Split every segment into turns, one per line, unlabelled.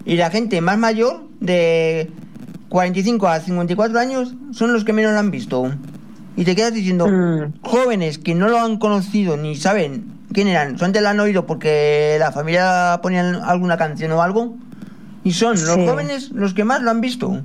Y la gente más mayor, de 45 a 54 años, son los que menos lo han visto. Y te quedas diciendo, jóvenes que no lo han conocido ni saben quién eran, solamente lo han oído porque la familia ponía alguna canción o algo, y son los jóvenes los que más lo han visto.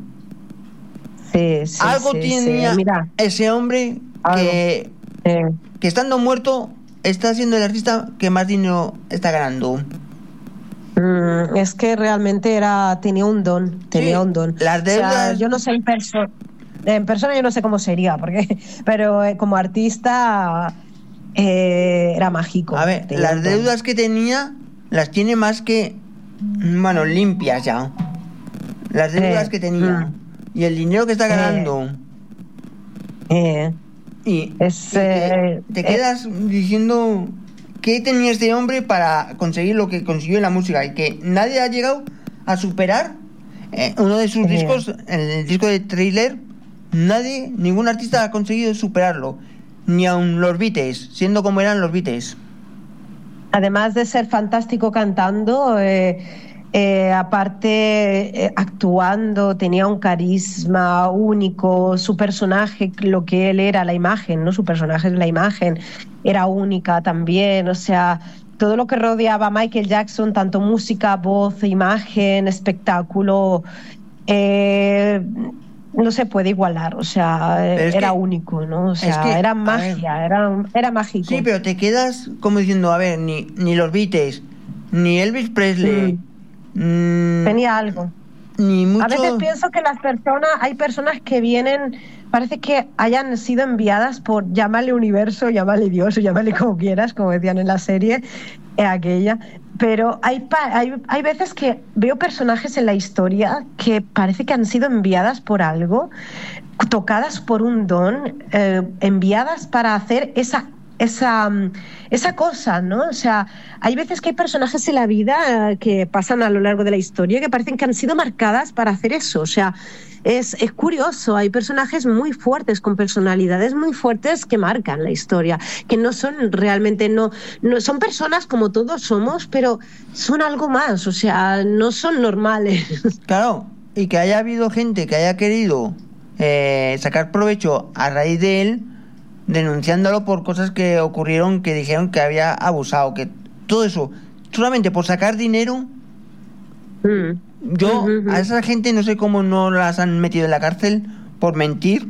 Algo tenía ese hombre que estando muerto está siendo el artista que más dinero está ganando.
Es que realmente tenía un don.
Las deudas...
O sea, yo no sé en persona yo no sé cómo sería, pero como artista era mágico.
A ver, las deudas que tenía las tiene más que, bueno, limpias ya. Las deudas que tenía y el dinero que está ganando. Y te quedas diciendo qué tenía este hombre para conseguir lo que consiguió en la música, y que nadie ha llegado a superar uno de sus discos, el disco de Thriller. Ningún artista ha conseguido superarlo, ni aun los Beatles, siendo como eran los Beatles.
Además de ser fantástico cantando, aparte actuando, tenía un carisma único. Su personaje, lo que él era, la imagen, ¿no? Su personaje es la imagen, era única también. O sea, todo lo que rodeaba a Michael Jackson, tanto música, voz, imagen, espectáculo, no se puede igualar. O sea, era único, ¿no? O sea, era magia, era mágico.
Sí, pero te quedas como diciendo, a ver, ni los Beatles, ni Elvis Presley...
tenía algo.
Ni mucho...
A veces pienso que hay personas que vienen, parece que hayan sido enviadas por, llámale universo, llámale Dios, o llámale como quieras, como decían en la serie aquella, pero hay veces que veo personajes en la historia que parece que han sido enviadas por algo, tocadas por un don, enviadas para hacer esa cosa, ¿no? O sea, hay veces que hay personajes en la vida que pasan a lo largo de la historia que parecen que han sido marcadas para hacer eso. O sea, es curioso. Hay personajes muy fuertes, con personalidades muy fuertes, que marcan la historia, que no son realmente, no son personas como todos somos, pero son algo más. O sea, no son normales.
Claro, y que haya habido gente que haya querido sacar provecho a raíz de él, denunciándolo por cosas que ocurrieron, que dijeron que había abusado, que todo eso solamente por sacar dinero. Yo a esa gente no sé cómo no las han metido en la cárcel por mentir,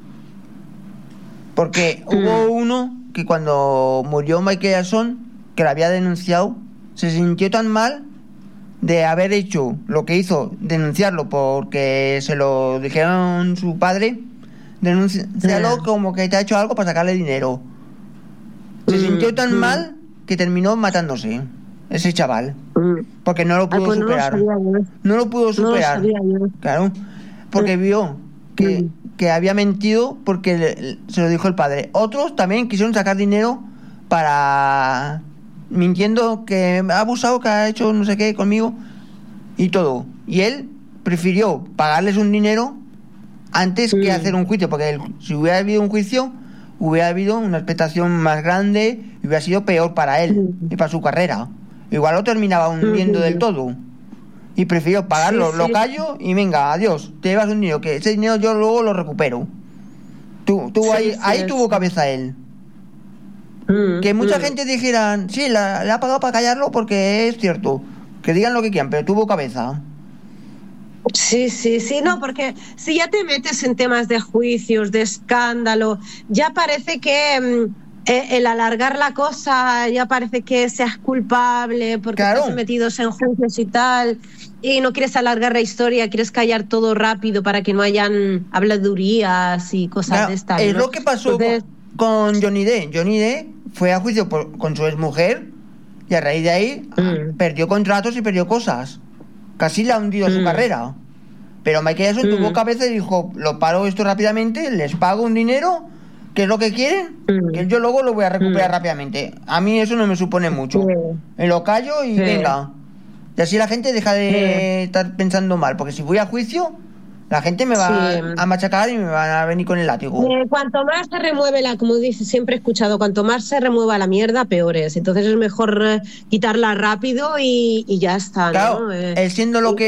porque hubo uno que cuando murió Michael Jackson, que lo había denunciado, se sintió tan mal de haber hecho lo que hizo, denunciarlo porque se lo dijeron su padre. Denúncialo como que te ha hecho algo para sacarle dinero. Se sintió tan mal que terminó matándose ese chaval, porque no lo pudo superar. No lo pudo superar. Claro, porque vio que había mentido, porque se lo dijo el padre. Otros también quisieron sacar dinero para mintiendo que ha abusado, que ha hecho no sé qué conmigo y todo. Y él prefirió pagarles un dinero antes que hacer un juicio, porque si hubiera habido un juicio, hubiera habido una expectación más grande y hubiera sido peor para él y para su carrera. Igual lo terminaba hundiendo del todo. Y prefirió pagarlo, lo callo y venga, adiós, te llevas un dinero, que ese dinero yo luego lo recupero. Ahí tuvo cabeza él. Que mucha gente dijera, sí, le ha pagado para callarlo porque es cierto. Que digan lo que quieran, pero tuvo cabeza.
Sí, no, porque si ya te metes en temas de juicios, de escándalo, ya parece que el alargar la cosa, ya parece que seas culpable porque estás metidos en juicios y tal, y no quieres alargar la historia, quieres callar todo rápido para que no hayan habladurías y cosas de estas.
Es lo que pasó con Johnny Depp. Johnny Depp fue a juicio con su exmujer y a raíz de ahí perdió contratos y perdió cosas. Casi le ha hundido su carrera. Pero Michael Jackson tuvo cabeza y dijo, lo paro esto rápidamente, les pago un dinero, que es lo que quieren, que yo luego lo voy a recuperar rápidamente. A mí eso no me supone mucho. Me lo callo y venga. Y así la gente deja de estar pensando mal, porque si voy a juicio, la gente me va a machacar y me van a venir con el látigo.
Cuanto más se remueve como dice, siempre he escuchado, cuanto más se remueva la mierda, peor es. Entonces es mejor quitarla rápido y ya está, ¿no?
Claro, siendo lo que